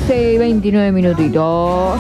11:29 minutitos.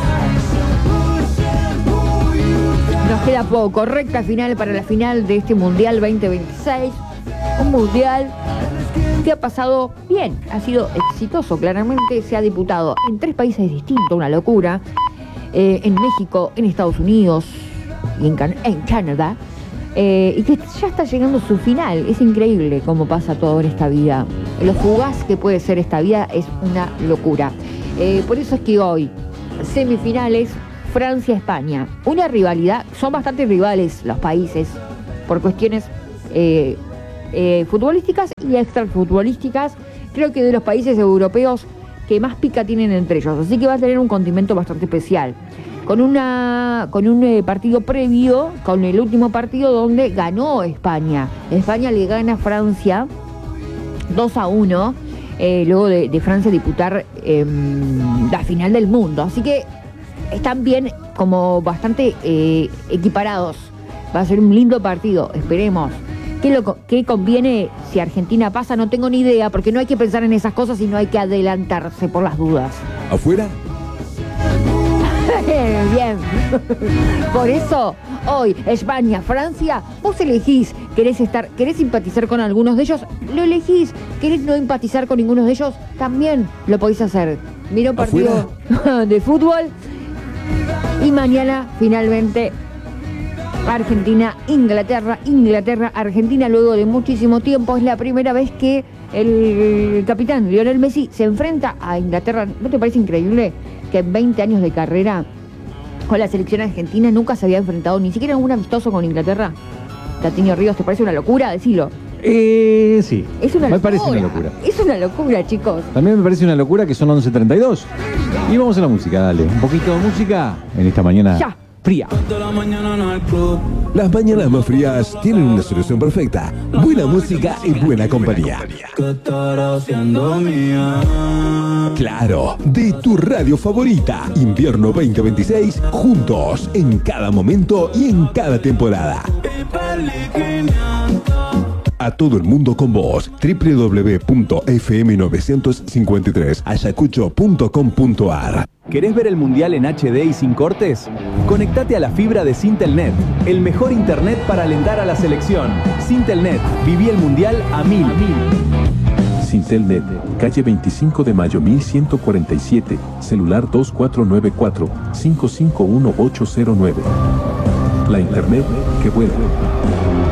Nos queda poco, recta final para la final de este Mundial 2026. Un Mundial que ha pasado bien, ha sido exitoso, claramente se ha disputado en 3 países distintos, una locura. En México, en Estados Unidos y en Canadá. Y que ya está llegando su final. Es increíble cómo pasa todo en esta vida. Lo fugaz que puede ser esta vida es una locura. Por eso es que hoy, semifinales, Francia-España. Una rivalidad, son bastante rivales los países por cuestiones futbolísticas y extrafutbolísticas. Creo que de los países europeos que más pica tienen entre ellos. Así que va a tener un condimento bastante especial. Con un partido previo, con el último partido donde ganó España. España le gana a Francia 2-1, luego de Francia disputar la final del mundo. Así que están bien, como bastante equiparados. Va a ser un lindo partido, esperemos. ¿Qué conviene si Argentina pasa? No tengo ni idea, porque no hay que pensar en esas cosas y no hay que adelantarse por las dudas. ¿Afuera? Bien. Por eso, hoy, España, Francia, vos elegís, querés simpatizar con algunos de ellos, lo elegís. Querés no empatizar con ninguno de ellos, también lo podéis hacer. Mira un partido de fútbol y mañana, finalmente, Argentina, Argentina, luego de muchísimo tiempo. Es la primera vez que el capitán Lionel Messi se enfrenta a Inglaterra. ¿No te parece increíble que en 20 años de carrera con la selección argentina nunca se había enfrentado ni siquiera un amistoso con Inglaterra? Tatinio Ríos, ¿te parece una locura? Decilo. Sí. Es una locura. Me parece una locura. Es una locura, chicos. También me parece una locura que son 11:32. Y vamos a la música, dale. Un poquito de música en esta mañana. Ya. Fría. Las mañanas más frías tienen una solución perfecta. Buena música y buena compañía. Claro, de tu radio favorita. Invierno 2026, juntos, en cada momento y en cada temporada. A todo el mundo con vos. www.fm953ayacucho.com.ar. ¿Querés ver el Mundial en HD y sin cortes? Conectate a la fibra de Sintelnet, el mejor internet para alentar a la selección. Sintelnet, viví el Mundial a 1000. Sintelnet, calle 25 de Mayo 1147, celular 2494-551809. La internet que vuelve.